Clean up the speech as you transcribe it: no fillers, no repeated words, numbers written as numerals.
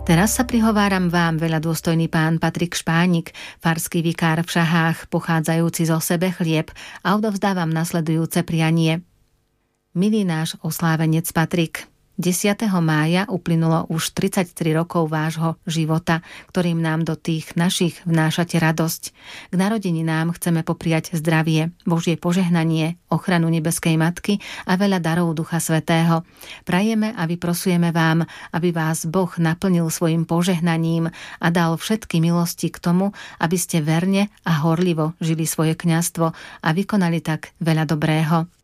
Teraz sa prihováram vám, veľadôstojný pán Patrik Špánik, farský vikár v Šahách, pochádzajúci zo Sebe chlieb, a odovzdávam nasledujúce prianie. Milý náš oslávenec Patrik, 10. mája uplynulo už 33 rokov vášho života, ktorým nám do tých našich vnášate radosť. K narodeninám chceme popriať zdravie, Božie požehnanie, ochranu nebeskej Matky a veľa darov Ducha Svätého. Prajeme a vyprosujeme vám, aby vás Boh naplnil svojim požehnaním a dal všetky milosti k tomu, aby ste verne a horlivo žili svoje kňazstvo a vykonali tak veľa dobrého.